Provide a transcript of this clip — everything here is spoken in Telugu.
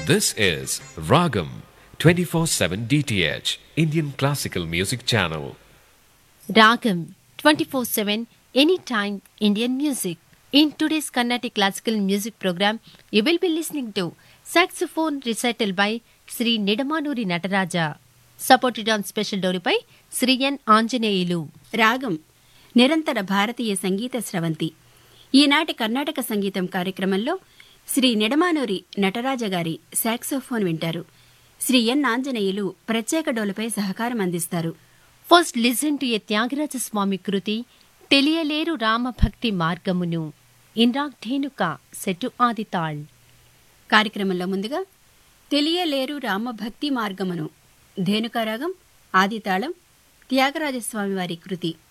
This is Ragam 24/7 DTH Indian Classical Music Channel. Ragam 24/7 Anytime Indian Music. In today's Carnatic Classical Music program, you will be listening to saxophone recital by Sri Nidamanuri Nataraja, supported on special dowry by Sri N. Anjaneyulu. రాగం నిరంతర భారతీయ సంగీత స్రవంతి. ఈనాటి కర్ణాటక సంగీతం కార్యక్రమంలో శ్రీ నిడమానూరి నటరాజ గారి సాక్సోఫోన్ వింటారు. శ్రీ ఎన్ ఆంజనేయులు ప్రత్యేక డోలుపై సహకారం అందిస్తారు. First listen to a Tyagaraja స్వామి కృతి తెలియలేరు రామభక్తి మార్గమును ఇన్రాగ్ ధేనుక సెటు ఆదితాళ్. కార్యక్రమంలో ముందుగా తెలియలేరు రామభక్తి మార్గమును ధేనుకారాగం ఆదితాళం త్యాగరాజస్వామి వారి కృతి.